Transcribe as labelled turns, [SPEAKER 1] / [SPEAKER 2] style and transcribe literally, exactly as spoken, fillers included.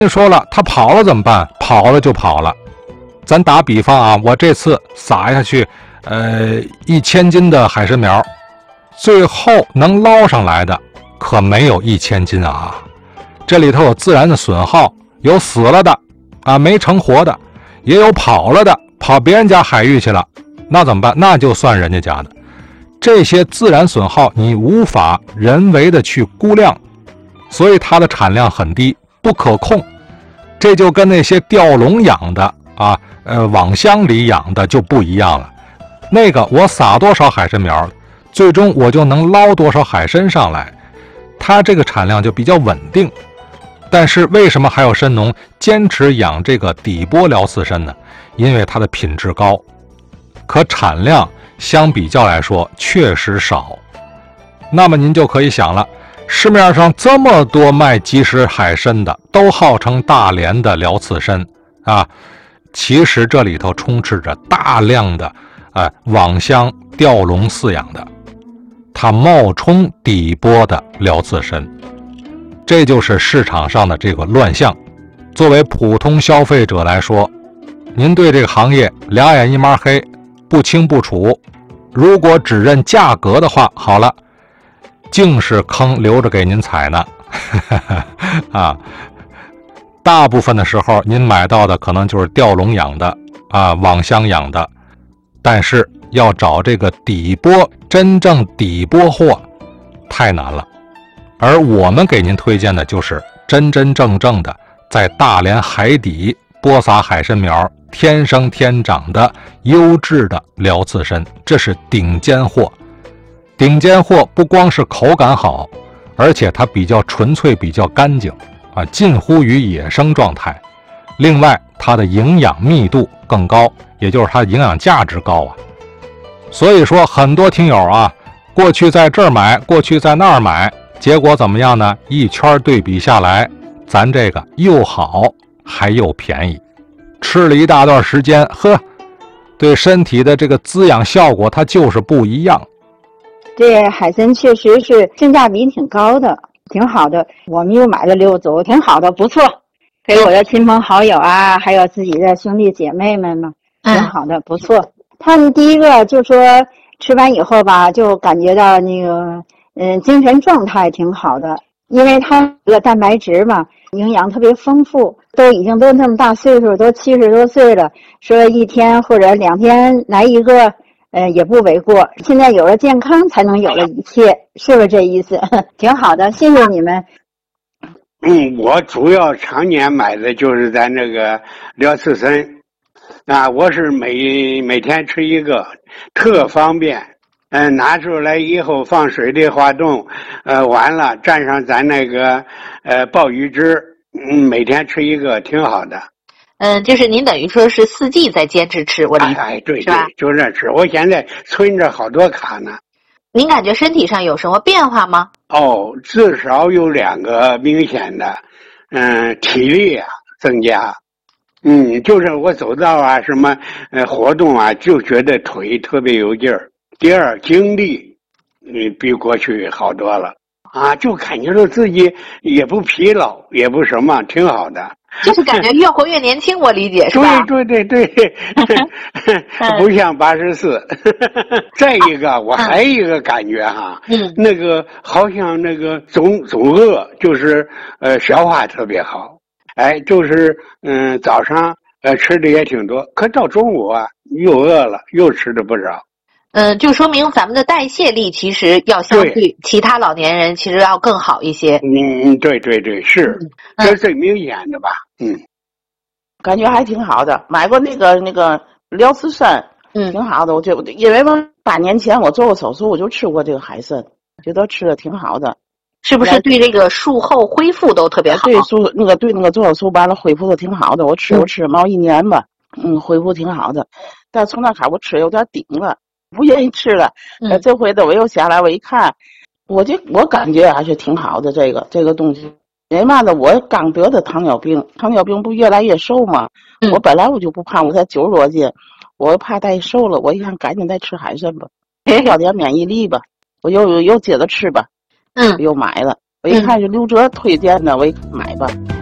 [SPEAKER 1] 说了，他跑了怎么办？跑了就跑了。咱打比方啊，我这次撒下去，呃，一千斤的海参苗，最后能捞上来的可没有一千斤啊。这里头有自然的损耗，有死了的啊，没成活的，也有跑了的，跑别人家海域去了，那怎么办？那就算人家家的。这些自然损耗你无法人为的去估量，所以它的产量很低，不可控。这就跟那些钓笼养的啊，呃，网箱里养的就不一样了。那个我撒多少海参苗，最终我就能捞多少海参上来，它这个产量就比较稳定。但是为什么还有参农坚持养这个底波辽刺参呢？因为它的品质高，可产量相比较来说确实少。那么您就可以想了，市面上这么多卖即食海参的，都号称大连的辽刺参啊，其实这里头充斥着大量的呃网箱钓笼饲养的，它冒充底波的辽刺参，这就是市场上的这个乱象。作为普通消费者来说，您对这个行业两眼一抹黑，不清不楚。如果只认价格的话，好了，净是坑留着给您踩呢。啊，大部分的时候您买到的可能就是钓笼养的啊，网箱养的，但是要找这个底波真正底波货太难了。而我们给您推荐的就是真真正正的在大连海底播撒海参苗，天生天长的优质的辽刺参，这是顶尖货。顶尖货不光是口感好，而且它比较纯粹，比较干净啊，近乎于野生状态。另外它的营养密度更高，也就是它的营养价值高啊。所以说很多听友啊，过去在这儿买，过去在那儿买，结果怎么样呢？一圈对比下来，咱这个又好还又便宜，吃了一大段时间，呵，对身体的这个滋养效果它就是不一样。
[SPEAKER 2] 这海参确实是性价比挺高的，挺好的。我们又买了六组，挺好的，不错。给我的亲朋好友啊，还有自己的兄弟姐妹们嘛，挺好的，不错。他们第一个就说吃完以后吧，就感觉到那个嗯精神状态挺好的，因为它这个蛋白质嘛，营养特别丰富。都已经都那么大岁数，都七十多岁了，说一天或者两天来一个。呃，也不为过。现在有了健康，才能有了一切，是不是这意思？挺好的，谢谢你们。
[SPEAKER 3] 嗯，我主要常年买的就是咱这个辽刺参，啊，我是每每天吃一个，特方便。嗯，拿出来以后放水里化冻，呃，完了蘸上咱那个呃鲍鱼汁，嗯，每天吃一个，挺好的。
[SPEAKER 4] 嗯，就是您等于说是四季在坚持吃，我理解，
[SPEAKER 3] 哎，对对，
[SPEAKER 4] 是吧？
[SPEAKER 3] 就这吃。我现在存着好多卡呢。
[SPEAKER 4] 您感觉身体上有什么变化吗？
[SPEAKER 3] 哦，至少有两个明显的，嗯，体力啊增加，嗯，就是我走道啊什么呃活动啊，就觉得腿特别有劲儿。第二，精力，嗯，比过去好多了啊，就感觉到自己也不疲劳，也不什么，挺好的。
[SPEAKER 4] 就是感觉越活越年轻，我理解是吧？
[SPEAKER 3] 对对对对，不像八十四。再一个，我还有一个感觉哈，嗯，那个好像那个总总饿，就是呃消化特别好，哎，就是嗯早上呃吃的也挺多，可到中午啊又饿了，又吃的不少。
[SPEAKER 4] 嗯，就说明咱们的代谢力其实要相对其他老年人其实要更好一些。
[SPEAKER 3] 嗯，对对对，是，这是最明显的吧？嗯，
[SPEAKER 5] 感觉还挺好的。买过那个那个辽刺参，嗯，挺好的。我觉得，因为我八年前我做过手术，我就吃过这个海参，觉得吃的挺好的。
[SPEAKER 4] 是不是对这个术后恢复都特别好？
[SPEAKER 5] 对，术那个对那个做手术完了恢复的挺好的。我吃我吃毛一年吧，嗯，恢复挺好的。但从那开始我吃有点顶了。不愿意吃了，呃，这回的我又下来，我一看，我就我感觉还是挺好的，这个这个东西。因为嘛呢，我刚得的糖尿病，糖尿病不越来越瘦嘛，嗯、我本来我就不胖，我才九十多斤，我怕太瘦了，我一看赶紧再吃海参吧，调点免疫力吧，我又又接着吃吧，嗯，又买了，我一看是刘哲推荐的，我一买吧。